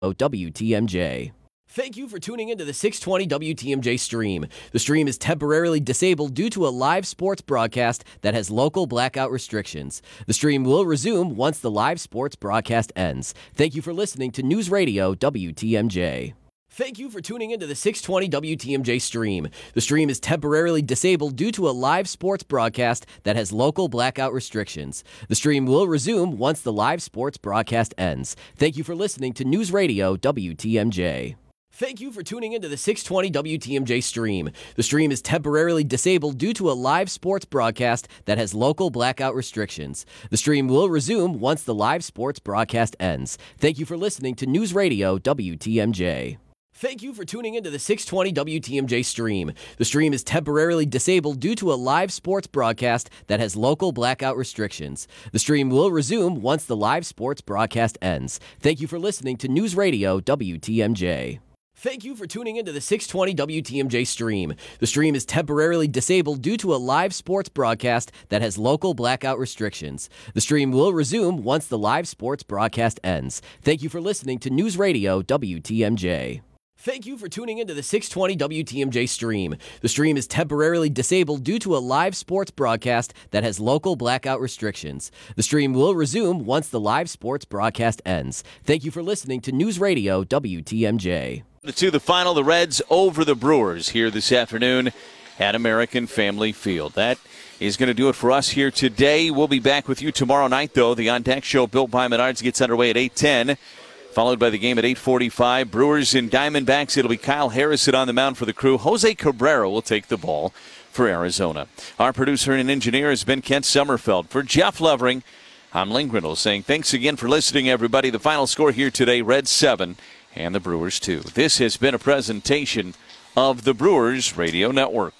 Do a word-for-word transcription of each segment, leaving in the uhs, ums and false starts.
W T M J. Thank you for tuning into the six twenty W T M J stream. The stream is temporarily disabled due to a live sports broadcast that has local blackout restrictions. The stream will resume once the live sports broadcast ends. Thank you for listening to News Radio W T M J. Thank you for tuning into the six twenty W T M J stream. The stream is temporarily disabled due to a live sports broadcast that has local blackout restrictions. The stream will resume once the live sports broadcast ends. Thank you for listening to News Radio W T M J. Thank you for tuning into the six twenty W T M J stream. The stream is temporarily disabled due to a live sports broadcast that has local blackout restrictions. The stream will resume once the live sports broadcast ends. Thank you for listening to News Radio W T M J. Thank you for tuning into the six twenty W T M J stream. The stream is temporarily disabled due to a live sports broadcast that has local blackout restrictions. The stream will resume once the live sports broadcast ends. Thank you for listening to News Radio W T M J. Thank you for tuning into the six twenty W T M J stream. The stream is temporarily disabled due to a live sports broadcast that has local blackout restrictions. The stream will resume once the live sports broadcast ends. Thank you for listening to News Radio W T M J. Thank you for tuning into the six twenty W T M J stream. The stream is temporarily disabled due to a live sports broadcast that has local blackout restrictions. The stream will resume once the live sports broadcast ends. Thank you for listening to News Radio W T M J. To the final, the Reds over the Brewers here this afternoon at American Family Field. That is going to do it for us here today. We'll be back with you tomorrow night, though. The On Deck Show built by Menards gets underway at eight ten. Followed by the game at eight forty-five. Brewers and Diamondbacks. It'll be Kyle Harrison on the mound for the Crew. Jose Cabrera will take the ball for Arizona. Our producer and engineer has been Kent Sommerfeld. For Jeff Levering, I'm Lynn Grindle saying thanks again for listening, everybody. The final score here today, Reds seven and the Brewers two. This has been a presentation of the Brewers Radio Network.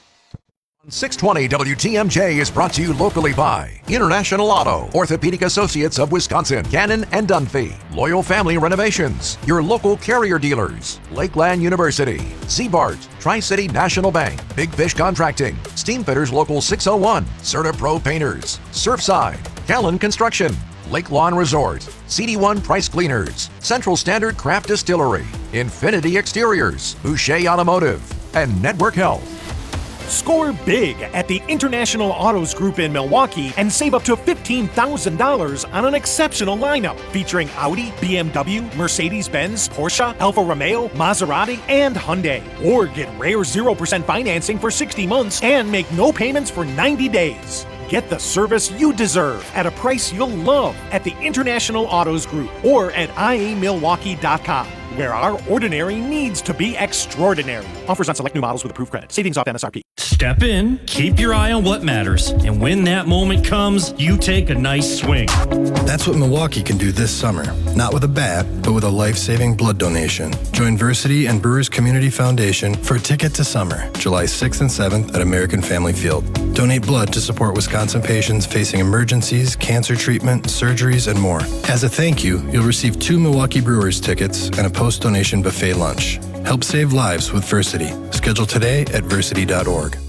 six twenty W T M J is brought to you locally by International Auto, Orthopedic Associates of Wisconsin, Cannon and Dunphy, Loyal Family Renovations, your local carrier dealers, Lakeland University, Z-Bart, Tri-City National Bank, Big Fish Contracting, Steamfitters Local six oh one, Certa Pro Painters, Surfside, Callan Construction, Lake Lawn Resort, C D one Price Cleaners, Central Standard Craft Distillery, Infinity Exteriors, Boucher Automotive, and Network Health. Score big at the International Autos Group in Milwaukee and save up to fifteen thousand dollars on an exceptional lineup featuring Audi, B M W, Mercedes-Benz, Porsche, Alfa Romeo, Maserati, and Hyundai. Or get rare zero percent financing for sixty months and make no payments for ninety days. Get the service you deserve at a price you'll love at the International Autos Group or at I A Milwaukee dot com, where our ordinary needs to be extraordinary. Offers on select new models with approved credit. Savings off M S R P. Step in, keep your eye on what matters, and when that moment comes, you take a nice swing. That's what Milwaukee can do this summer. Not with a bat, but with a life-saving blood donation. Join Versity and Brewers Community Foundation for a ticket to summer, July sixth and seventh at American Family Field. Donate blood to support Wisconsin patients facing emergencies, cancer treatment, surgeries, and more. As a thank you, you'll receive two Milwaukee Brewers tickets and a post-donation buffet lunch. Help save lives with Versity. Schedule today at versity dot org.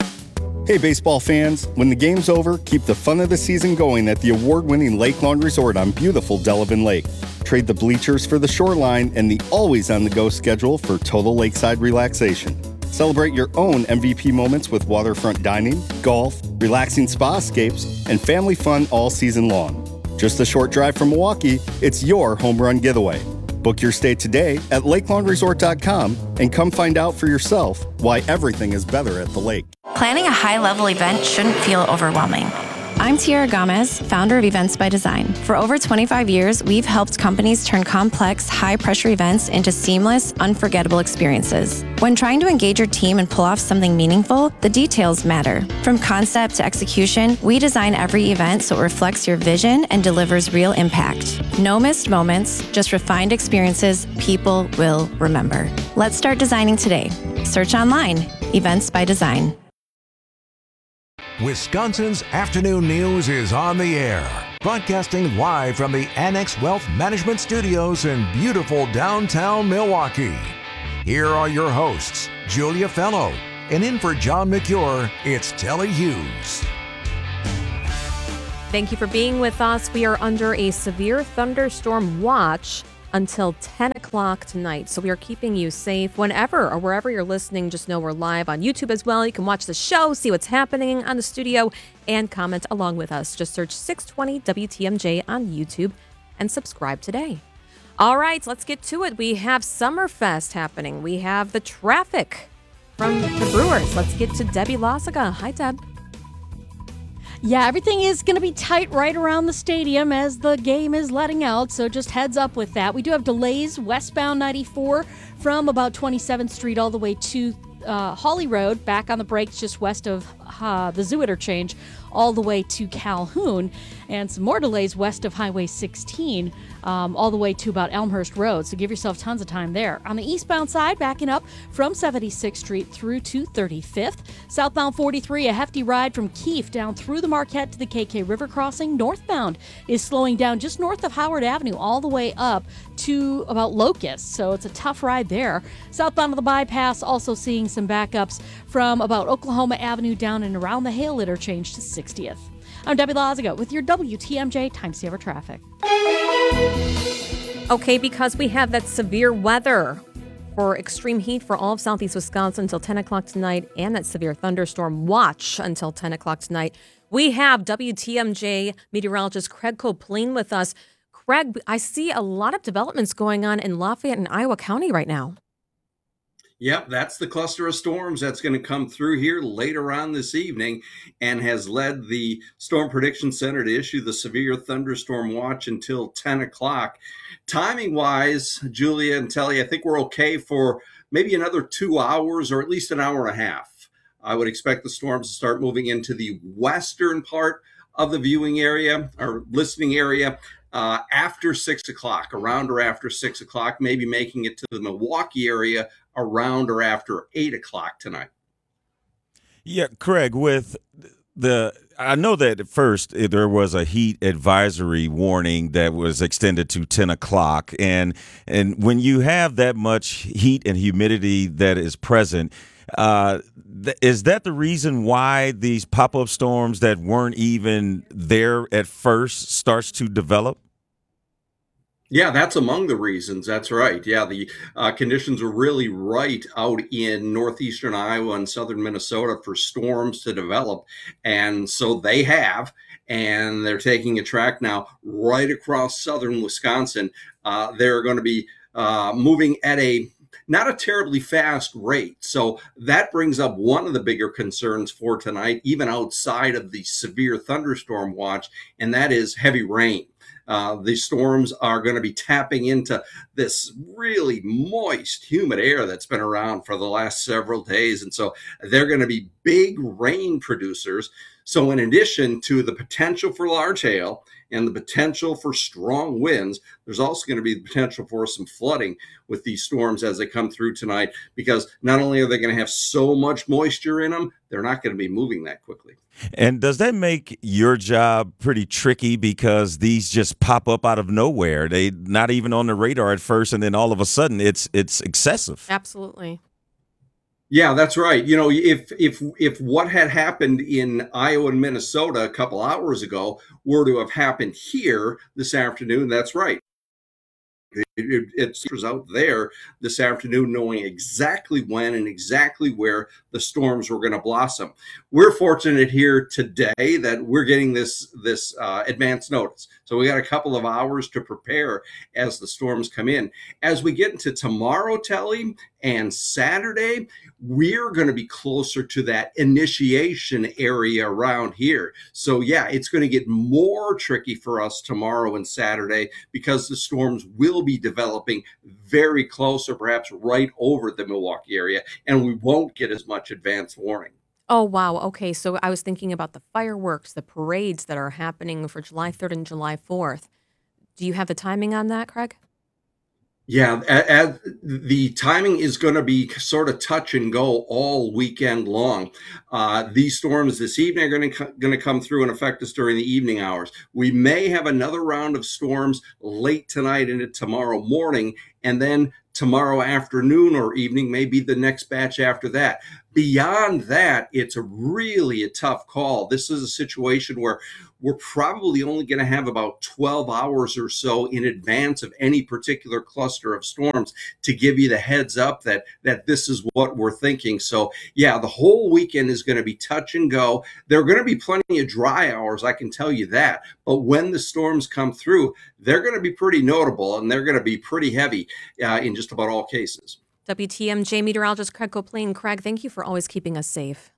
Hey baseball fans, when the game's over, keep the fun of the season going at the award-winning Lake Lawn Resort on beautiful Delavan Lake. Trade the bleachers for the shoreline and the always-on-the-go schedule for total lakeside relaxation. Celebrate your own M V P moments with waterfront dining, golf, relaxing spa escapes, and family fun all season long. Just a short drive from Milwaukee, it's your home run getaway. Book your stay today at lake lawn resort dot com and come find out for yourself why everything is better at the lake. Planning a high-level event shouldn't feel overwhelming. I'm Tiara Gomez, founder of Events by Design. For over twenty-five years, we've helped companies turn complex, high-pressure events into seamless, unforgettable experiences. When trying to engage your team and pull off something meaningful, the details matter. From concept to execution, we design every event so it reflects your vision and delivers real impact. No missed moments, just refined experiences people will remember. Let's start designing today. Search online, Events by Design. Wisconsin's Afternoon News is on the air, broadcasting live from the Annex Wealth Management Studios in beautiful downtown Milwaukee. Here are your hosts, Julia Fellow, and in for John McCure, it's Telly Hughes. Thank you for being with us. We are under a severe thunderstorm watch until ten o'clock tonight. So we are keeping you safe whenever or wherever you're listening. Just know we're live on YouTube as well. You can watch the show, see what's happening on the studio, and comment along with us. Just search six twenty W T M J on YouTube and subscribe today. All right, let's get to it. We have Summerfest happening. We have the traffic from the Brewers. Let's get to Debbie Loziga. Hi, Deb. Yeah, everything is going to be tight right around the stadium as the game is letting out, so just heads up with that. We do have delays westbound ninety-four from about twenty-seventh Street all the way to uh, Holly Road, back on the brakes just west of uh, the Zoo interchange, all the way to Calhoun, and some more delays west of Highway sixteen, um, all the way to about Elmhurst Road, so give yourself tons of time there. On the eastbound side, backing up from seventy-sixth Street through to thirty-fifth. Southbound forty-three, a hefty ride from Keefe down through the Marquette to the K K River crossing. Northbound is slowing down just north of Howard Avenue all the way up to about Locust, so it's a tough ride there. Southbound of the bypass also seeing some backups from about Oklahoma Avenue down and around the Hale interchange to sixtieth. I'm Debbie Loziga with your W T M J Time Saver Traffic. Okay, because we have that severe weather for extreme heat for all of southeast Wisconsin until ten o'clock tonight, and that severe thunderstorm watch until ten o'clock tonight, we have W T M J meteorologist Craig Copleen with us. Craig, I see a lot of developments going on in Lafayette and Iowa County right now. Yep, that's the cluster of storms that's going to come through here later on this evening and has led the Storm Prediction Center to issue the severe thunderstorm watch until ten o'clock. Timing-wise, Julia and Telly, I think we're okay for maybe another two hours or at least an hour and a half. I would expect the storms to start moving into the western part of the viewing area or listening area uh, after six o'clock, around or after six o'clock, maybe making it to the Milwaukee area around or after eight o'clock tonight. Yeah, Craig, with the, I know that at first there was a heat advisory warning that was extended to ten o'clock. And, and when you have that much heat and humidity that is present, uh, th- is that the reason why these pop-up storms that weren't even there at first starts to develop? Yeah, that's among the reasons. That's right. Yeah, the uh, conditions are really right out in northeastern Iowa and southern Minnesota for storms to develop. And so they have, and they're taking a track now right across southern Wisconsin. Uh, they're going to be uh, moving at a not a terribly fast rate. So that brings up one of the bigger concerns for tonight, even outside of the severe thunderstorm watch, and that is heavy rain. Uh, the storms are going to be tapping into this really moist, humid air that's been around for the last several days. And so they're going to be big rain producers. So in addition to the potential for large hail and the potential for strong winds, there's also going to be the potential for some flooding with these storms as they come through tonight, because not only are they going to have so much moisture in them, they're not going to be moving that quickly. And does that make your job pretty tricky because these just pop up out of nowhere? They not even on the radar at first, and then all of a sudden it's it's excessive. Absolutely. Yeah, that's right. You know, if if if what had happened in Iowa and Minnesota a couple hours ago were to have happened here this afternoon, that's right. It, it, it's out there this afternoon knowing exactly when and exactly where the storms were going to blossom. We're fortunate here today that we're getting this this uh, advance notice. So we got a couple of hours to prepare as the storms come in. As we get into tomorrow, Telly, and Saturday, we're going to be closer to that initiation area around here. So yeah, it's going to get more tricky for us tomorrow and Saturday because the storms will be developing very close or perhaps right over the Milwaukee area, and we won't get as much advance warning. Oh, wow. Okay, so I was thinking about the fireworks, the parades that are happening for July third and July fourth. Do you have the timing on that, Craig? Yeah, as the timing is going to be sort of touch and go all weekend long. Uh, these storms this evening are going to going to come through and affect us during the evening hours. We may have another round of storms late tonight into tomorrow morning, and then tomorrow afternoon or evening may be the next batch after that. Beyond that, it's a really a tough call. This is a situation where we're probably only going to have about twelve hours or so in advance of any particular cluster of storms to give you the heads up that that this is what we're thinking. So yeah, the whole weekend is going to be touch and go. There are going to be plenty of dry hours, I can tell you that. But when the storms come through, they're going to be pretty notable, and they're going to be pretty heavy uh, in just about all cases. W T M J meteorologist Craig Coplain. Craig, thank you for always keeping us safe.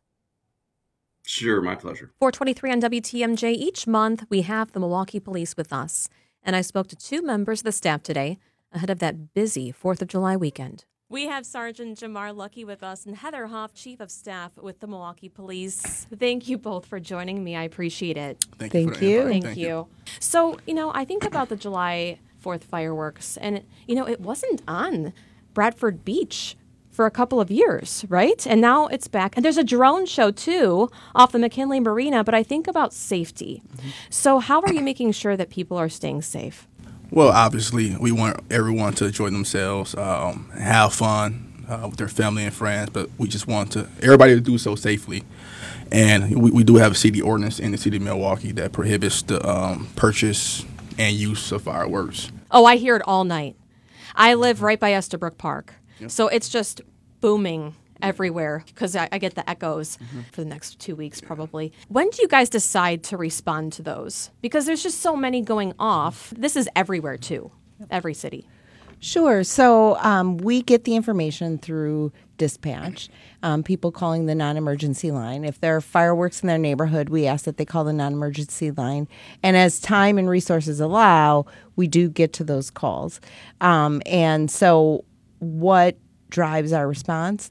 Sure, my pleasure. four twenty-three on W T M J. Each month, we have the Milwaukee Police with us. And I spoke to two members of the staff today ahead of that busy fourth of July weekend. We have Sergeant Jamar Lucky with us and Heather Hoff, Chief of Staff with the Milwaukee Police. Thank you both for joining me. I appreciate it. Thank, Thank you. you. Thank, Thank you. you. So, you know, I think about the July fourth fireworks, and, you know, it wasn't on Bradford Beach for a couple of years, right? And now it's back. And there's a drone show, too, off the McKinley Marina, but I think about safety. Mm-hmm. So how are you making sure that people are staying safe? Well, obviously, we want everyone to enjoy themselves, um, have fun uh, with their family and friends, but we just want to everybody to do so safely. And we, we do have a city ordinance in the city of Milwaukee that prohibits the um, purchase and use of fireworks. Oh, I hear it all night. I live right by Estabrook Park, yep. So it's just booming everywhere because I, I get the echoes mm-hmm. for the next two weeks probably. When do you guys decide to respond to those? Because there's just so many going off. This is everywhere too, every city. Sure. So um, we get the information through dispatch, um, people calling the non-emergency line. If there are fireworks in their neighborhood, we ask that they call the non-emergency line. And as time and resources allow, we do get to those calls. Um, and so what drives our response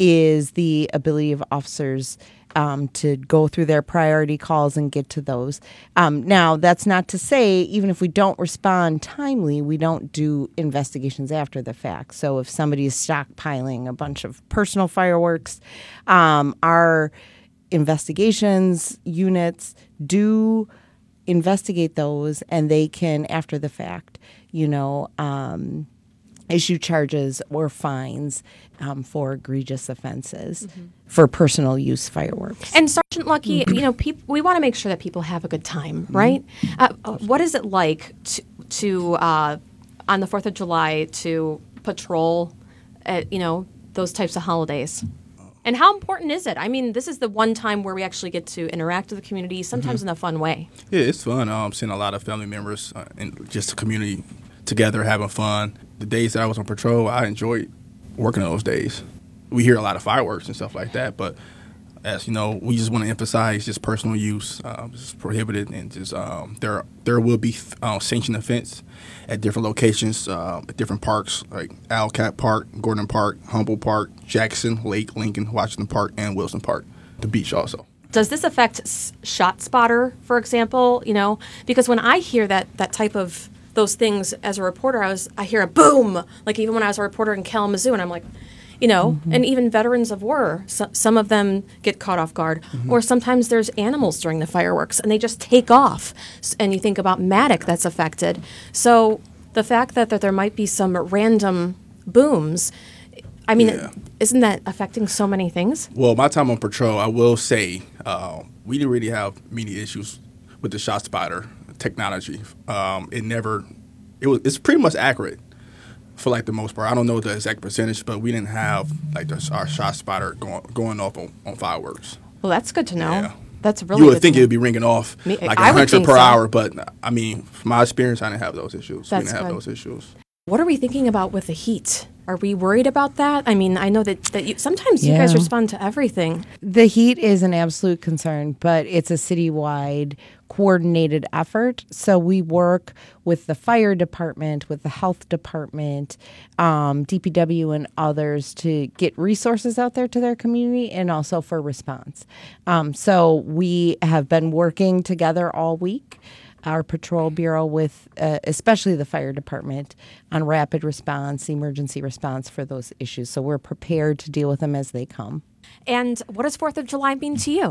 is the ability of officers Um, to go through their priority calls and get to those. Um, now, that's not to say, even if we don't respond timely, we don't do investigations after the fact. So if somebody is stockpiling a bunch of personal fireworks, um, our investigations units do investigate those, and they can, after the fact, you know, um, issue charges or fines um, for egregious offenses mm-hmm. for personal use fireworks. And Sergeant Lucky, you know, peop- we want to make sure that people have a good time, right? Mm-hmm. Uh, what is it like to, to uh, on the fourth of July, to patrol at, you know, those types of holidays? And how important is it? I mean, this is the one time where we actually get to interact with the community, sometimes mm-hmm. in a fun way. Yeah, it's fun. Um, seeing a lot of family members uh, and just the community together having fun. The days that I was on patrol, I enjoyed working those days. We hear a lot of fireworks and stuff like that, but as you know, we just want to emphasize just personal use. Um, it's prohibited, and just um, there there will be uh, sanctioned offense at different locations, uh, at different parks like Owlcat Park, Gordon Park, Humboldt Park, Jackson, Lake, Lincoln, Washington Park, and Wilson Park. The beach also. Does this affect Shot Spotter, for example? You know, because when I hear that that type of those things as a reporter, I was I hear a boom, like even when I was a reporter in Kalamazoo, and I'm like, you know, mm-hmm. and even veterans of war, so, some of them get caught off guard, mm-hmm. or sometimes there's animals during the fireworks, and they just take off, and you think about Matic that's affected. So the fact that, that there might be some random booms, I mean, yeah. isn't that affecting so many things? Well, my time on patrol, I will say, uh, we didn't really have many issues with the Shot Spotter technology. Um, it never, it was, it's pretty much accurate for like the most part. I don't know the exact percentage, but we didn't have like the, our Shot Spotter going going off on, on fireworks. Well, that's good to know. Yeah. That's really You would good think to it would be ringing off Me, like I one hundred per so. hour, but I mean, from my experience, I didn't have those issues. That's we didn't have good. those issues. What are we thinking about with the heat? Are we worried about that? I mean, I know that, that you, sometimes yeah. you guys respond to everything. The heat is an absolute concern, but it's a citywide coordinated effort. So we work with the fire department, with the health department, um, D P W and others to get resources out there to their community and also for response. Um, so we have been working together all week. Our patrol bureau with uh, especially the fire department on rapid response, emergency response for those issues. So we're prepared to deal with them as they come. And what does fourth of July mean to you?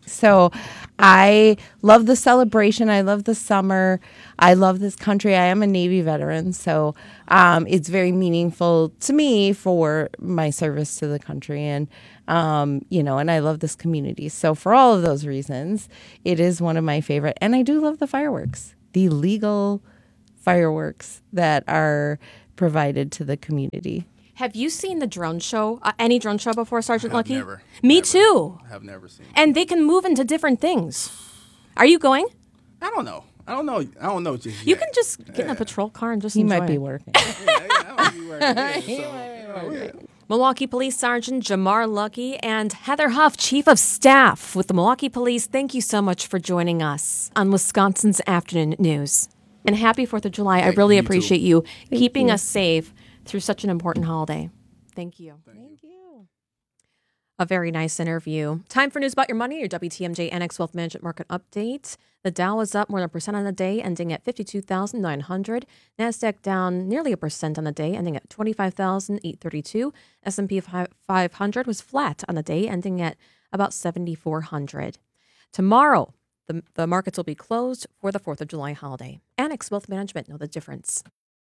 So I love the celebration. I love the summer. I love this country. I am a Navy veteran, so um, it's very meaningful to me for my service to the country. And, um, you know, and I love this community. So for all of those reasons, it is one of my favorite. And I do love the fireworks, the legal fireworks that are provided to the community. Have you seen the drone show, uh, any drone show before, Sergeant I have Lucky? Never. Me never, too. I have never seen. And they can move into different things. Are you going? I don't know. I don't know. I don't know just You yet. can just get in a patrol car and just He enjoy might be it. working. yeah, yeah, I might be working. Yeah, so, oh, yeah. Milwaukee Police Sergeant Jamar Lucky and Heather Huff, Chief of Staff with the Milwaukee Police, thank you so much for joining us on Wisconsin's Afternoon News. And happy fourth of July. Thank I really you, appreciate too. you Thank keeping you. us safe through such an important holiday. Thank you. Thank you. A very nice interview. Time for news about your money, your W T M J N X Wealth Management Market Update. The Dow is up more than a percent on the day, ending at fifty-two thousand nine hundred. NASDAQ down nearly a percent on the day, ending at twenty-five thousand eight hundred thirty-two. S and P five hundred was flat on the day, ending at about seventy-four hundred. Tomorrow, the, the markets will be closed for the fourth of July holiday. Annex Wealth Management, know the difference.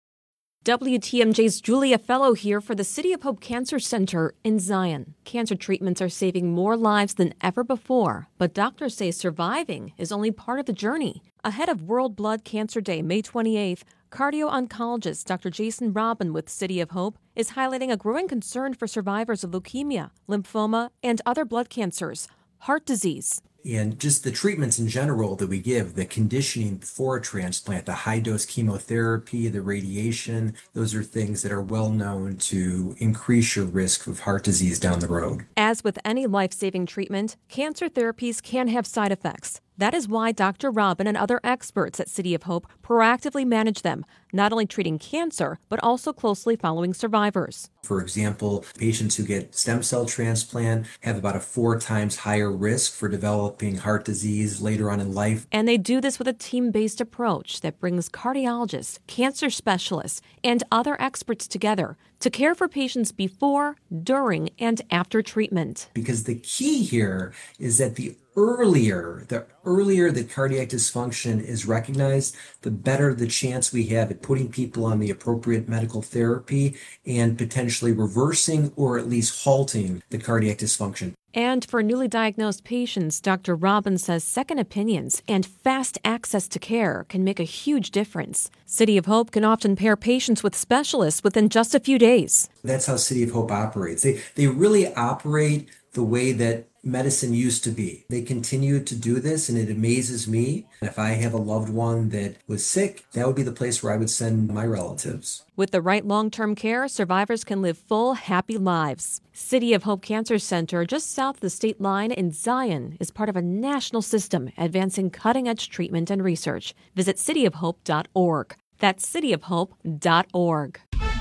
W T M J's Julia Fellow here for the City of Hope Cancer Center in Zion. Cancer treatments are saving more lives than ever before, but doctors say surviving is only part of the journey. Ahead of World Blood Cancer Day, May twenty-eighth, cardio-oncologist Doctor Jason Robin with City of Hope is highlighting a growing concern for survivors of leukemia, lymphoma, and other blood cancers, heart disease. And just the treatments in general that we give, the conditioning for a transplant, the high-dose chemotherapy, the radiation, those are things that are well known to increase your risk of heart disease down the road. As with any life-saving treatment, cancer therapies can have side effects. That is why Doctor Robin and other experts at City of Hope proactively manage them, not only treating cancer, but also closely following survivors. For example, patients who get stem cell transplant have about a four times higher risk for developing heart disease later on in life. And they do this with a team-based approach that brings cardiologists, cancer specialists, and other experts together to care for patients before, during, and after treatment. Because the key here is that the earlier, the earlier the cardiac dysfunction is recognized, the better the chance we have at putting people on the appropriate medical therapy and potentially reversing or at least halting the cardiac dysfunction. And for newly diagnosed patients, Doctor Robin says second opinions and fast access to care can make a huge difference. City of Hope can often pair patients with specialists within just a few days. That's how City of Hope operates. They, they really operate the way that medicine used to be. They continue to do this, and it amazes me. If I have a loved one that was sick, that would be the place where I would send my relatives. With the right long-term care, survivors can live full, happy lives. City of Hope Cancer Center, just south of the state line in Zion, is part of a national system advancing cutting-edge treatment and research. Visit city of hope dot org. That's city of hope dot org.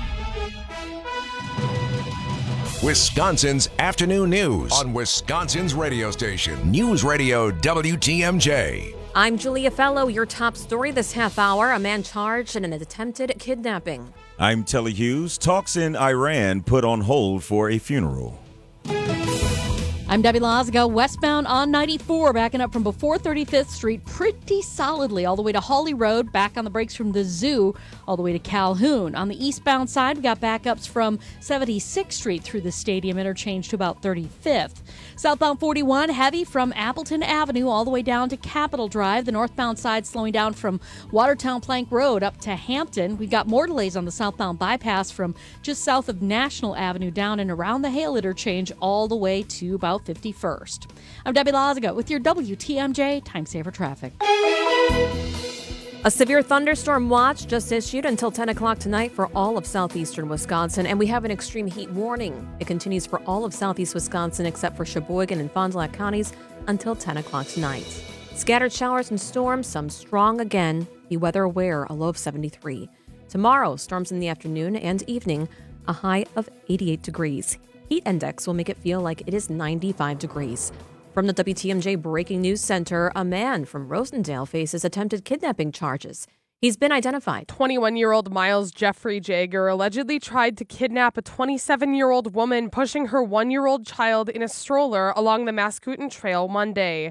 Wisconsin's Afternoon News on Wisconsin's radio station, News Radio W T M J. I'm Julia Fellow. Your top story this half hour, a man charged in an attempted kidnapping. I'm Telly Hughes. Talks in Iran put on hold for a funeral. I'm Debbie Lazago, westbound on ninety-four, backing up from before thirty-fifth Street pretty solidly all the way to Hawley Road, back on the brakes from the zoo all the way to Calhoun. On the eastbound side, we got backups from seventy-sixth Street through the Stadium Interchange to about thirty-fifth. Southbound forty-one, heavy from Appleton Avenue all the way down to Capitol Drive. The northbound side slowing down from Watertown Plank Road up to Hampton. We've got more delays on the southbound bypass from just south of National Avenue down and around the Hale Interchange all the way to about fifty-first. I'm Debbie Lazago with your W T M J Time Saver Traffic. A severe thunderstorm watch just issued until ten o'clock tonight for all of southeastern Wisconsin, and we have an extreme heat warning. It continues for all of southeast Wisconsin except for Sheboygan and Fond du Lac counties until ten o'clock tonight. Scattered showers and storms, some strong again. Be weather aware, a low of seventy-three. Tomorrow, storms in the afternoon and evening, a high of eighty-eight degrees. Heat index will make it feel like it is ninety-five degrees. From the W T M J Breaking News Center, a man from Rosendale faces attempted kidnapping charges. He's been identified. twenty-one-year-old Miles Jeffrey Jager allegedly tried to kidnap a twenty-seven-year-old woman pushing her one-year-old child in a stroller along the Mascoutin Trail Monday.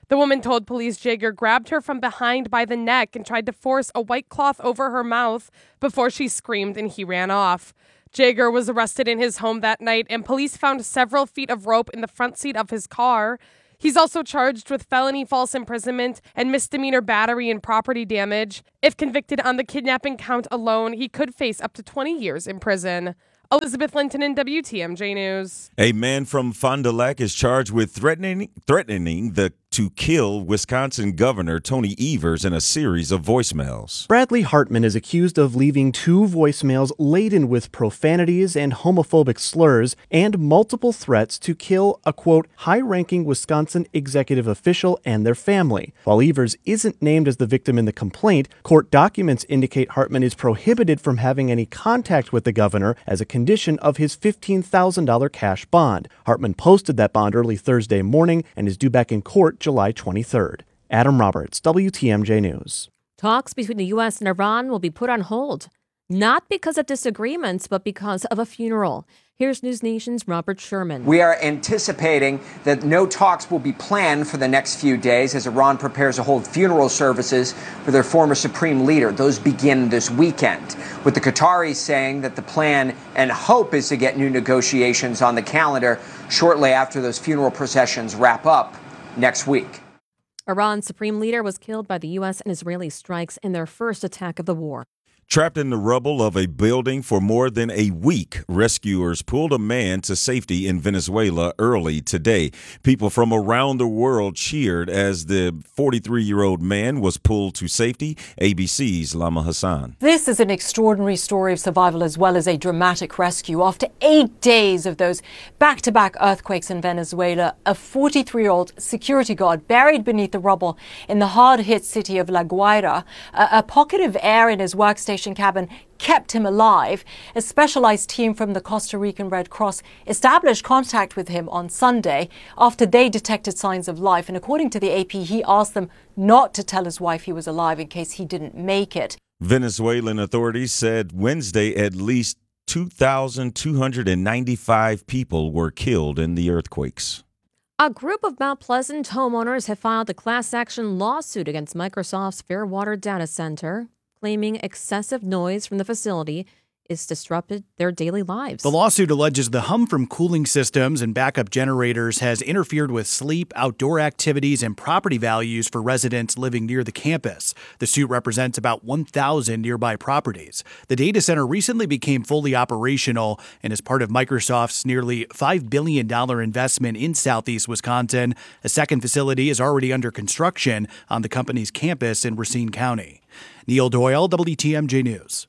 The woman told police Jaeger grabbed her from behind by the neck and tried to force a white cloth over her mouth before she screamed and he ran off. Jaeger was arrested in his home that night, and police found several feet of rope in the front seat of his car. He's also charged with felony false imprisonment and misdemeanor battery and property damage. If convicted on the kidnapping count alone, he could face up to twenty years in prison. Elizabeth Linton in W T M J News. A man from Fond du Lac is charged with threatening threatening the to kill Wisconsin Governor Tony Evers in a series of voicemails. Bradley Hartman is accused of leaving two voicemails laden with profanities and homophobic slurs and multiple threats to kill a, quote, high-ranking Wisconsin executive official and their family. While Evers isn't named as the victim in the complaint, court documents indicate Hartman is prohibited from having any contact with the governor as a condition of his fifteen thousand dollars cash bond. Hartman posted that bond early Thursday morning and is due back in court July twenty-third. Adam Roberts, W T M J News. Talks between the U S and Iran will be put on hold, not because of disagreements, but because of a funeral. Here's News Nation's Robert Sherman. We are anticipating that no talks will be planned for the next few days as Iran prepares to hold funeral services for their former supreme leader. Those begin this weekend, with the Qataris saying that the plan and hope is to get new negotiations on the calendar shortly after those funeral processions wrap up next week. Iran's supreme leader was killed by the U S and Israeli strikes in their first attack of the war. Trapped in the rubble of a building for more than a week, rescuers pulled a man to safety in Venezuela early today. People from around the world cheered as the forty-three-year-old man was pulled to safety. A B C's Lama Hassan. This is an extraordinary story of survival as well as a dramatic rescue. After eight days of those back-to-back earthquakes in Venezuela, a forty-three-year-old security guard buried beneath the rubble in the hard-hit city of La Guaira, a, a pocket of air in his workstation cabin kept him alive. A specialized team from the Costa Rican Red Cross established contact with him on Sunday after they detected signs of life. And according to the A P, he asked them not to tell his wife he was alive in case he didn't make it. Venezuelan authorities said Wednesday at least two thousand two hundred ninety-five people were killed in the earthquakes. A group of Mount Pleasant homeowners have filed a class action lawsuit against Microsoft's Fairwater data center, claiming excessive noise from the facility is disrupted their daily lives. The lawsuit alleges the hum from cooling systems and backup generators has interfered with sleep, outdoor activities, and property values for residents living near the campus. The suit represents about one thousand nearby properties. The data center recently became fully operational and is part of Microsoft's nearly five billion dollars investment in Southeast Wisconsin. A second facility is already under construction on the company's campus in Racine County. Neil Doyle, W T M J News.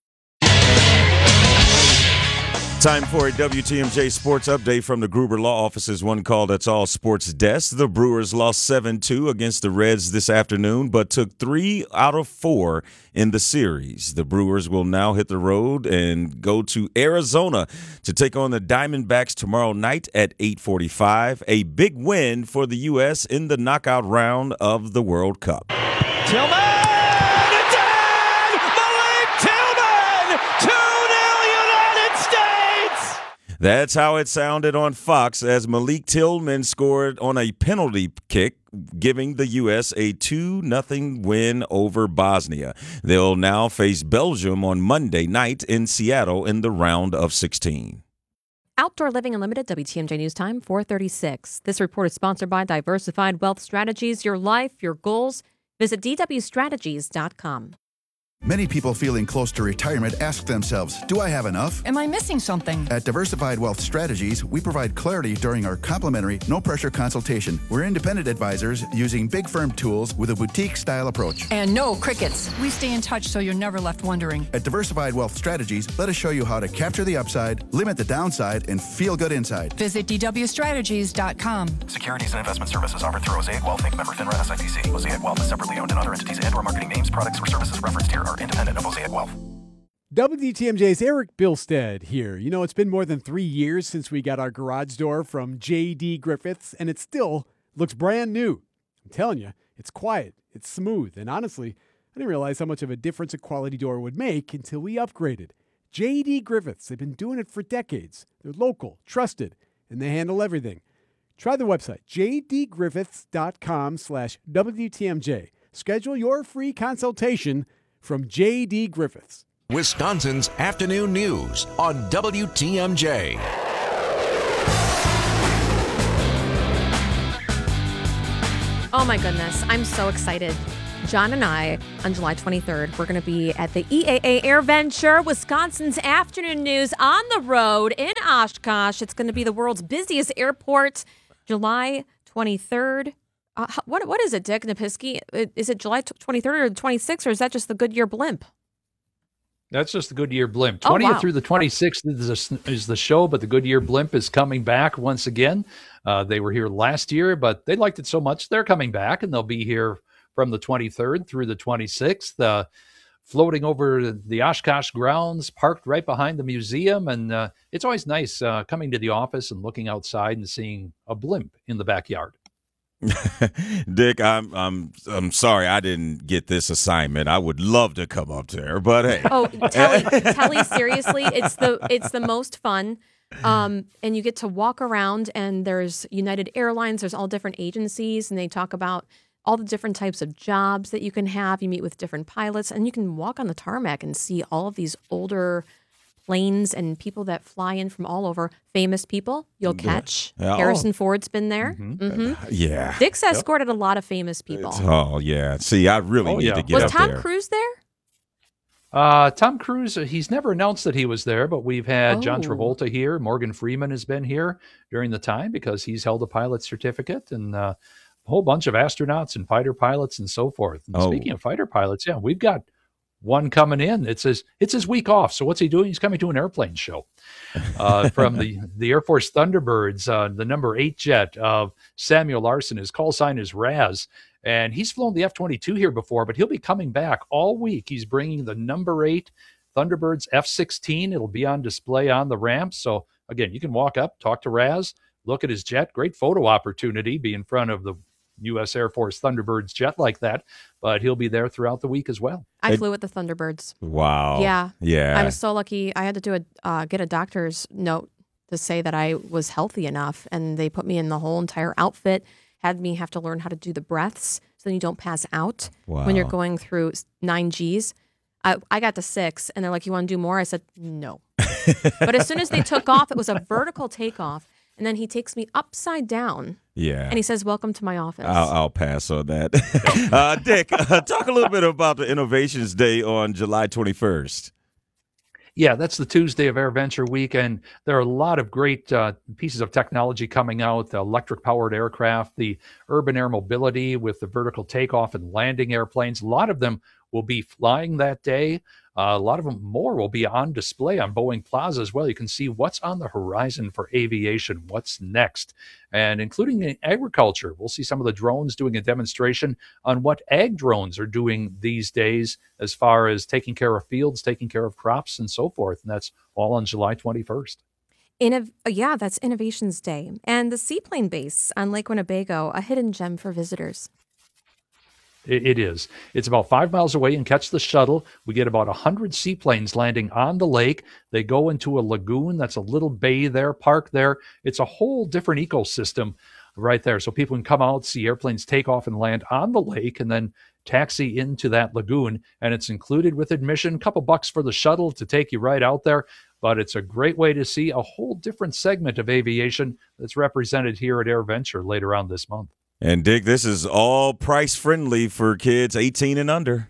Time for a W T M J Sports Update from the Gruber Law Office's One Call That's All Sports Desk. The Brewers lost seven two against the Reds this afternoon, but took three out of four in the series. The Brewers will now hit the road and go to Arizona to take on the Diamondbacks tomorrow night at eight forty-five. A big win for the U S in the knockout round of the World Cup. Tillman! That's how it sounded on Fox as Malik Tillman scored on a penalty kick, giving the U S a two nothing win over Bosnia. They'll now face Belgium on Monday night in Seattle in the round of sixteen. Outdoor Living Unlimited, W T M J News Time, four thirty-six. This report is sponsored by Diversified Wealth Strategies. Your life, your goals. Visit D W strategies dot com. Many people feeling close to retirement ask themselves, do I have enough? Am I missing something? At Diversified Wealth Strategies, we provide clarity during our complimentary, no-pressure consultation. We're independent advisors using big firm tools with a boutique-style approach. And no crickets. We stay in touch so you're never left wondering. At Diversified Wealth Strategies, let us show you how to capture the upside, limit the downside, and feel good inside. Visit D W strategies dot com. Securities and investment services offered through Mosaic Wealth, Incorporated. Member FINRA S I P C. Mosaic Wealth is separately owned, and other entities and or marketing names, products, or services referenced here are independent of Mosaic Wealth. W T M J's Eric Bilstead here. You know, it's been more than three years since we got our garage door from J D Griffiths, and it still looks brand new. I'm telling you, it's quiet, it's smooth, and honestly, I didn't realize how much of a difference a quality door would make until we upgraded. J D Griffiths, they've been doing it for decades. They're local, trusted, and they handle everything. Try the website, jdgriffiths.com slash WTMJ. Schedule your free consultation from J D Griffiths. Wisconsin's afternoon news on W T M J. Oh my goodness, I'm so excited. John and I, on July twenty-third, we're going to be at the E A A AirVenture, Wisconsin's afternoon news on the road in Oshkosh. It's going to be the world's busiest airport, July twenty-third. Uh, what What is it, Dick Napisky? Is it July twenty-third or the twenty-sixth, or is that just the Goodyear blimp? That's just the Goodyear blimp. Oh, twentieth wow. through the twenty-sixth is, a, is the show, but the Goodyear blimp is coming back once again. Uh, they were here last year, but they liked it so much they're coming back, and they'll be here from the twenty-third through the twenty-sixth, uh, floating over the Oshkosh grounds, parked right behind the museum. And uh, it's always nice uh, coming to the office and looking outside and seeing a blimp in the backyard. Dick, I'm I'm I'm sorry I didn't get this assignment. I would love to come up there, but hey. Oh, Telly, Telly, seriously, it's the it's the most fun. Um, and you get to walk around, and there's United Airlines, there's all different agencies, and they talk about all the different types of jobs that you can have. You meet with different pilots, and you can walk on the tarmac and see all of these older planes and people that fly in from all over. Famous people you'll catch. Yeah. Harrison Ford's been there. Mm-hmm. Mm-hmm. Yeah. Dick's escorted a lot of famous people. Oh, yeah. See, I really Oh, need yeah. to get Was up Tom there. Cruise there? Uh, Tom Cruise, uh, he's never announced that he was there, but we've had John Oh. Travolta here. Morgan Freeman has been here during the time because he's held a pilot certificate, and uh, a whole bunch of astronauts and fighter pilots and so forth. And Oh. speaking of fighter pilots, yeah, we've got one coming in. It's his, it's his week off. So what's he doing? He's coming to an airplane show uh, from the, the Air Force Thunderbirds, uh, the number eight jet of Samuel Larson. His call sign is Raz. And he's flown the F twenty-two here before, but he'll be coming back all week. He's bringing the number eight Thunderbirds F sixteen. It'll be on display on the ramp. So, again, you can walk up, talk to Raz, look at his jet. Great photo opportunity, be in front of the U S Air Force Thunderbirds jet like that. But he'll be there throughout the week as well. I flew with the Thunderbirds. Wow. Yeah. Yeah. I was so lucky. I had to do a uh, get a doctor's note to say that I was healthy enough, and they put me in the whole entire outfit, had me have to learn how to do the breaths so then you don't pass out when you're Wow. going through nine G's. I, I got to six, and they're like, "You want to do more?" I said, "No." But as soon as they took off, it was a vertical takeoff, and then he takes me upside down. Yeah. And he says, "Welcome to my office." I'll, I'll pass on that. uh, Dick, uh, talk a little bit about the Innovations Day on July twenty-first. Yeah, that's the Tuesday of AirVenture Week, and there are a lot of great uh, pieces of technology coming out, the electric-powered aircraft, the urban air mobility with the vertical takeoff and landing airplanes. A lot of them will be flying that day. Uh, a lot of them more will be on display on Boeing Plaza as well. You can see what's on the horizon for aviation, what's next, and including in agriculture. We'll see some of the drones doing a demonstration on what ag drones are doing these days as far as taking care of fields, taking care of crops, and so forth. And that's all on July twenty-first. Innov- yeah, that's Innovations Day. And the Seaplane Base on Lake Winnebago, a hidden gem for visitors. It, it is. It's about five miles away, and catch the shuttle. We get about one hundred seaplanes landing on the lake. They go into a lagoon. That's a little bay there, park there. It's a whole different ecosystem right there. So people can come out, see airplanes take off and land on the lake, and then taxi into that lagoon. And it's included with admission, a couple bucks for the shuttle to take you right out there. But it's a great way to see a whole different segment of aviation that's represented here at AirVenture later on this month. And Dick, this is all price friendly for kids eighteen and under.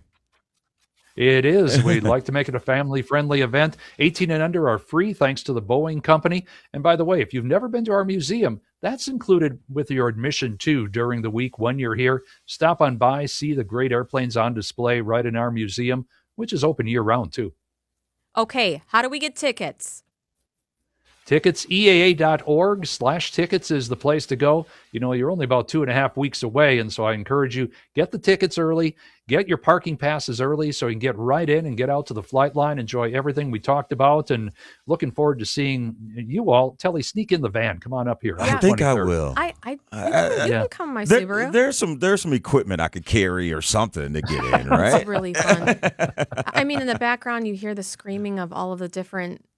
It is. We'd like to make it a family-friendly event. eighteen and under are free thanks to the Boeing Company. And by the way, if you've never been to our museum, that's included with your admission too during the week when you're here. Stop on by, see the great airplanes on display right in our museum, which is open year-round too. Okay, how do we get tickets? Tickets, E A A dot org slash tickets is the place to go. You know, you're only about two and a half weeks away, and so I encourage you, get the tickets early, get your parking passes early so you can get right in and get out to the flight line, enjoy everything we talked about, and looking forward to seeing you all. Telly, sneak in the van. Come on up here. I think I will. I, I, you, Uh, you yeah. can come in my There- Subaru. there's some there's some equipment I could carry or something to get in, right? It's really fun. I mean, in the background, you hear the screaming of all of the different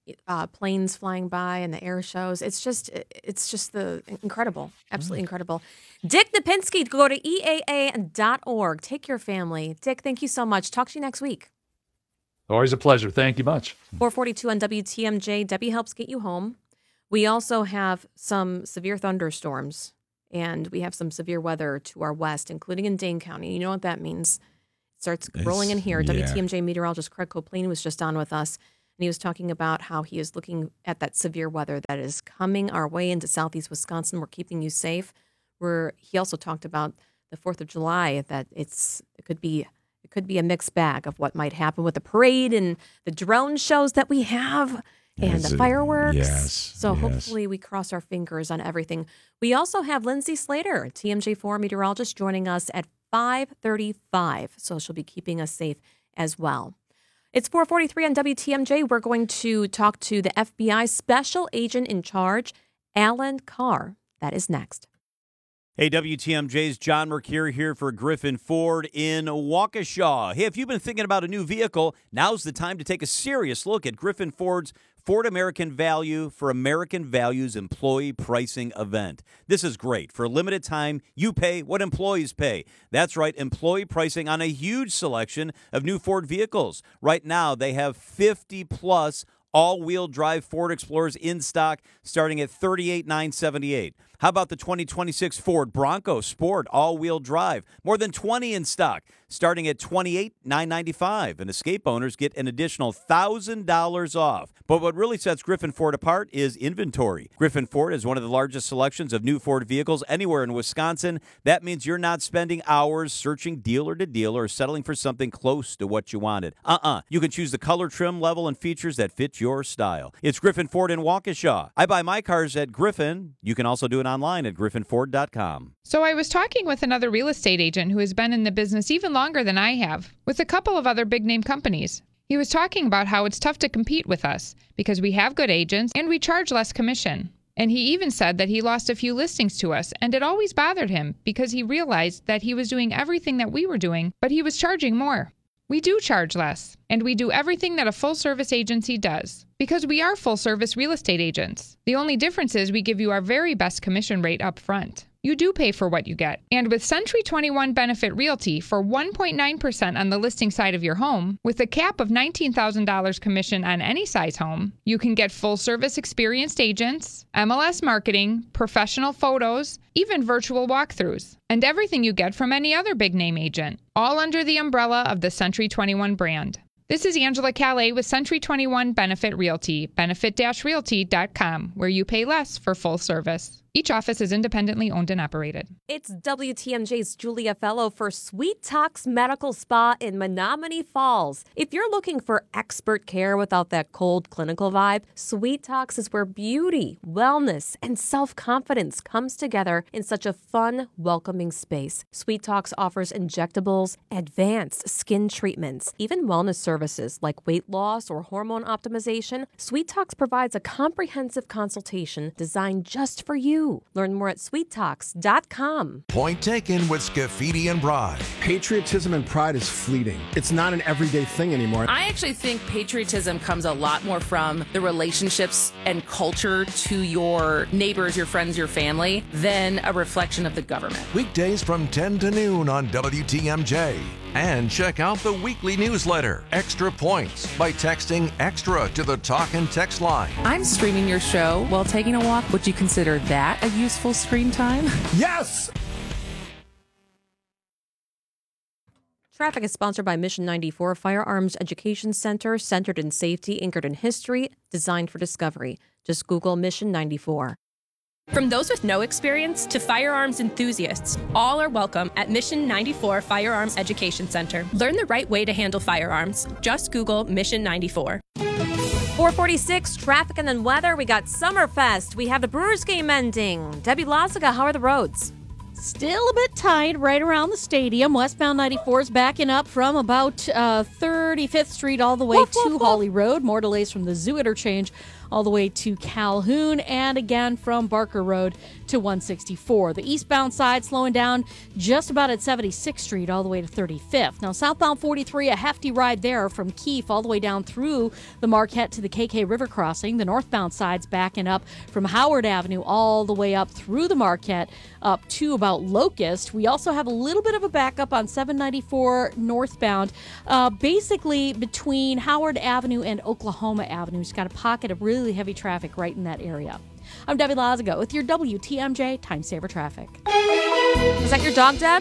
uh, planes flying by and the air shows. It's just, it's just the incredible, absolutely Mm. incredible. Dick Napinski, go to E A A dot org. Take your family. Dick, thank you so much. Talk to you next week. Always a pleasure. Thank you much. four forty-two on W T M J. Debbie helps get you home. We also have some severe thunderstorms, and we have some severe weather to our west, including in Dane County. You know what that means. It starts It's- rolling in here. yeah. W T M J meteorologist Craig Coplane was just on with us, and he was talking about how he is looking at that severe weather that is coming our way into southeast Wisconsin. We're keeping you safe. We're, he also talked about the fourth of July, that it's it could be it could be a mixed bag of what might happen with the parade and the drone shows that we have and Yes, the it- fireworks. yes, So yes. hopefully we cross our fingers on everything. We also have Lindsay Slater, T M J four meteorologist, joining us at five thirty-five. So she'll be keeping us safe as well. It's four forty-three on W T M J. We're going to talk to the F B I special agent in charge, Alan Carr. That is next. Hey, W T M J's John Mercure here for Griffin Ford in Waukesha. Hey, if you've been thinking about a new vehicle, now's the time to take a serious look at Griffin Ford's Ford American Value for American Values employee pricing event. This is great. For a limited time, you pay what employees pay. That's right, employee pricing on a huge selection of new Ford vehicles. Right now, they have fifty plus all-wheel drive Ford Explorers in stock starting at thirty-eight thousand nine hundred seventy-eight dollars. How about the twenty twenty-six Ford Bronco Sport all-wheel drive? More than twenty in stock starting at twenty-eight thousand nine hundred ninety-five dollars. And Escape owners get an additional one thousand dollars off. But what really sets Griffin Ford apart is inventory. Griffin Ford is one of the largest selections of new Ford vehicles anywhere in Wisconsin. That means you're not spending hours searching dealer to dealer or settling for something close to what you wanted. Uh-uh. You can choose the color, trim, level, and features that fit your style. It's Griffin Ford in Waukesha. I buy my cars at Griffin. You can also do it online at griffin ford dot com. So I was talking with another real estate agent who has been in the business even longer than I have, with a couple of other big-name companies. He was talking about how it's tough to compete with us because we have good agents and we charge less commission. And he even said that he lost a few listings to us, and it always bothered him because he realized that he was doing everything that we were doing, but he was charging more. We do charge less, and we do everything that a full-service agency does, because we are full-service real estate agents. The only difference is we give you our very best commission rate up front. You do pay for what you get. And with Century twenty-one Benefit Realty for one point nine percent on the listing side of your home, with a cap of nineteen thousand dollars commission on any size home, you can get full-service experienced agents, M L S marketing, professional photos, even virtual walkthroughs, and everything you get from any other big-name agent, all under the umbrella of the Century twenty-one brand. This is Angela Calais with Century twenty-one Benefit Realty, benefit dash realty dot com, where you pay less for full service. Each office is independently owned and operated. It's W T M J's Julia Fellow for Sweet Talks Medical Spa in Menominee Falls. If you're looking for expert care without that cold clinical vibe, Sweet Talks is where beauty, wellness, and self-confidence comes together in such a fun, welcoming space. Sweet Talks offers injectables, advanced skin treatments, even wellness services like weight loss or hormone optimization. Sweet Talks provides a comprehensive consultation designed just for you. Learn more at sweet talks dot com. Point taken with Scafidi and Bride. Patriotism and pride is fleeting. It's not an everyday thing anymore. I actually think patriotism comes a lot more from the relationships and culture to your neighbors, your friends, your family, than a reflection of the government. Weekdays from ten to noon on W T M J. And check out the weekly newsletter, Extra Points, by texting EXTRA to the talk and text line. I'm streaming your show while taking a walk. Would you consider that a useful screen time? Yes! Traffic is sponsored by Mission ninety-four Firearms Education Center, centered in safety, anchored in history, designed for discovery. Just Google Mission ninety-four. From those with no experience to firearms enthusiasts, all are welcome at Mission ninety-four Firearms Education Center. Learn the right way to handle firearms. Just Google Mission ninety-four. four forty-six, traffic and then weather. We got Summerfest. We have the Brewers game ending. Debbie Lazaga, how are the roads? Still a bit tight right around the stadium. Westbound ninety-four is backing up from about uh, thirty-fifth Street all the way woof, to woof, woof. Hawley Road. More delays from the Zoo interchange all the way to Calhoun, and again from Barker Road to one sixty-four. The eastbound side slowing down just about at seventy-sixth Street all the way to thirty-fifth. Now southbound forty-three, a hefty ride there from Keefe all the way down through the Marquette to the K K River crossing. The northbound side's backing up from Howard Avenue all the way up through the Marquette up to about Locust. We also have a little bit of a backup on seven ninety-four northbound, uh, basically between Howard Avenue and Oklahoma Avenue. It's got a pocket of really heavy traffic right in that area. I'm Debbie Lazago with your W T M J Time Saver Traffic. Is that your dog, Deb?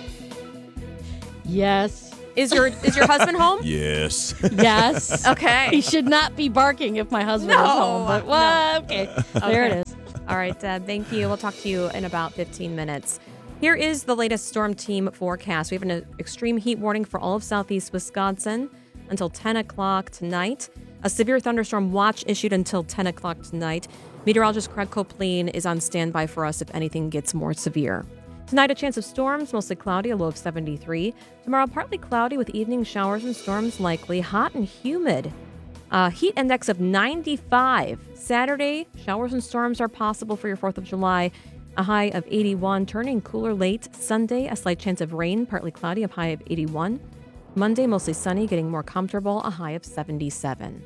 Yes. Is your is your husband home? Yes. Yes. Okay. He should not be barking if my husband No, is home. But well, no. okay. There it is. All right, Deb, thank you. We'll talk to you in about fifteen minutes. Here is the latest storm team forecast. We have an extreme heat warning for all of southeast Wisconsin until ten o'clock tonight. A severe thunderstorm watch issued until ten o'clock tonight. Meteorologist Craig Copleen is on standby for us if anything gets more severe. Tonight, a chance of storms, mostly cloudy, a low of seventy-three. Tomorrow, partly cloudy with evening showers and storms likely, hot and humid. Uh, heat index of ninety-five. Saturday, showers and storms are possible for your fourth of July. A high of eighty-one, turning cooler late. Sunday, a slight chance of rain, partly cloudy, a high of eighty-one. Monday, mostly sunny, getting more comfortable, a high of seventy-seven.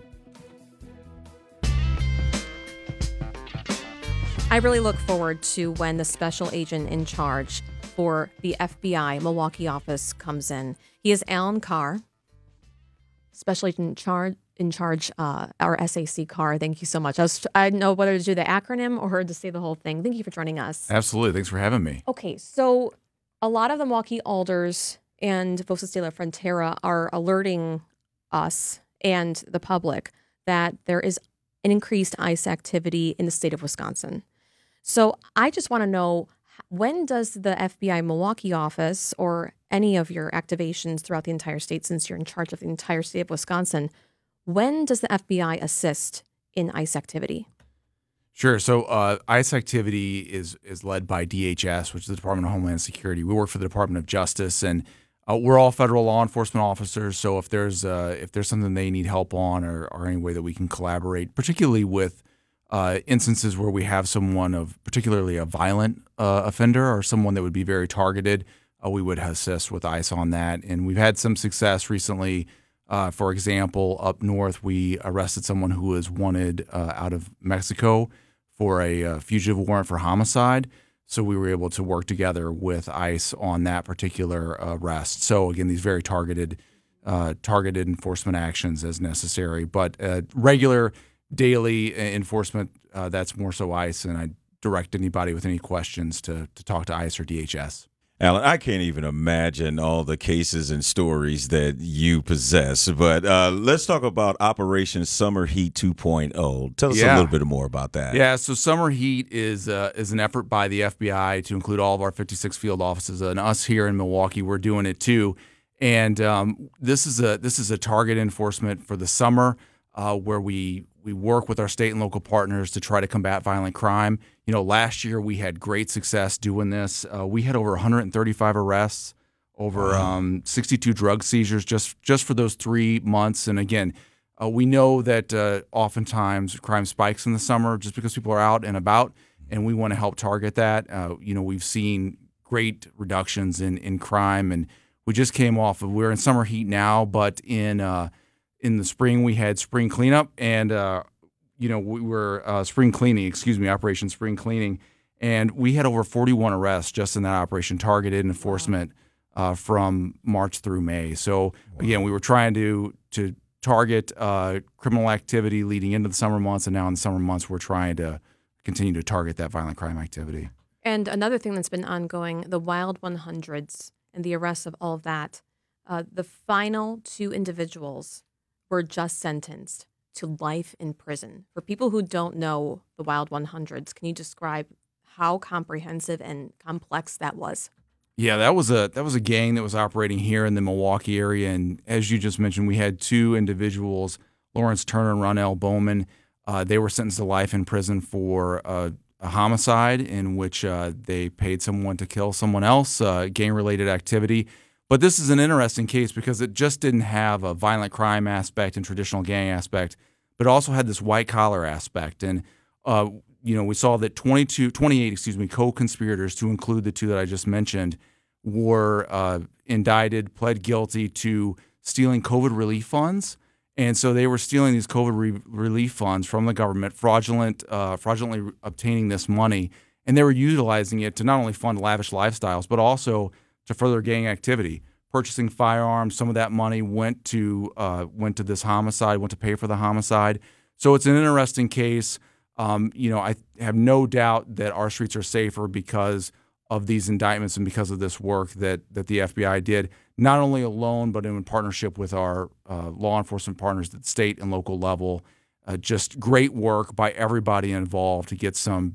I really look forward to when the special agent in charge for the F B I Milwaukee office comes in. He is Alan Carr, special agent in charge, in charge uh, our S A C Carr. Thank you so much. I, was, I didn't know whether to do the acronym or to say the whole thing. Thank you for joining us. Absolutely. Thanks for having me. Okay, so a lot of the Milwaukee Alders and Voces de la Frontera are alerting us and the public that there is an increased ICE activity in the state of Wisconsin. So I just want to know, when does the F B I Milwaukee office or any of your activations throughout the entire state, since you're in charge of the entire state of Wisconsin, when does the F B I assist in ICE activity? Sure. So uh, ICE activity is is led by D H S, which is the Department of Homeland Security. We work for the Department of Justice, and uh, we're all federal law enforcement officers. So if there's uh, if there's something they need help on, or, or any way that we can collaborate, particularly with Uh, instances where we have someone of particularly a violent uh, offender or someone that would be very targeted, uh, we would assist with ICE on that. And we've had some success recently. Uh, for example, up north, we arrested someone who was wanted uh, out of Mexico for a uh, fugitive warrant for homicide. So we were able to work together with ICE on that particular arrest. So again, these very targeted, uh, targeted enforcement actions as necessary, but uh, regular daily enforcement, uh, that's more so ICE, and I direct anybody with any questions to to talk to ICE or D H S. Alan, I can't even imagine all the cases and stories that you possess, but uh, let's talk about Operation Summer Heat two point oh. Tell us Yeah. a little bit more about that. Yeah, so Summer Heat is uh, is an effort by the F B I to include all of our fifty-six field offices, and us here in Milwaukee, we're doing it too. And um, this is a this is a target enforcement for the summer, uh, where we we work with our state and local partners to try to combat violent crime. You know, last year we had great success doing this. Uh, we had over one hundred thirty-five arrests, over Wow. um, sixty-two drug seizures just just for those three months. And again, uh, we know that uh, oftentimes crime spikes in the summer just because people are out and about, and we want to help target that. Uh, you know, we've seen great reductions in in crime, and we just came off of, we're in summer heat now, but in uh, in the spring we had spring cleanup, and uh, you know we were uh, spring cleaning, excuse me, Operation Spring Cleaning, and we had over forty-one arrests just in that operation, targeted enforcement uh, from March through May. So again, we were trying to to target uh, criminal activity leading into the summer months, and now in the summer months we're trying to continue to target that violent crime activity. And another thing that's been ongoing, the Wild one hundreds and the arrests of all of that. Uh, the final two individuals were just sentenced to life in prison. For people who don't know the Wild one hundreds, can you describe how comprehensive and complex that was? Yeah, that was a that was a gang that was operating here in the Milwaukee area, and as you just mentioned, we had two individuals, Lawrence Turner and Ronell Bowman. Uh, they were sentenced to life in prison for uh, a homicide in which uh, they paid someone to kill someone else, uh, gang-related activity. But this is an interesting case because it just didn't have a violent crime aspect and traditional gang aspect, but it also had this white collar aspect. And uh, you know, we saw that twenty-two, twenty-eight, excuse me, co-conspirators, to include the two that I just mentioned, were uh, indicted, pled guilty to stealing COVID relief funds. And so they were stealing these COVID re- relief funds from the government, fraudulent, uh, fraudulently obtaining this money, and they were utilizing it to not only fund lavish lifestyles, but also to further gang activity, purchasing firearms. Some of that money went to uh, went to this homicide, went to pay for the homicide. So it's an interesting case. Um, you know, I have no doubt that our streets are safer because of these indictments and because of this work that that the F B I did, not only alone, but in partnership with our uh, law enforcement partners at the state and local level. Uh, just great work by everybody involved to get some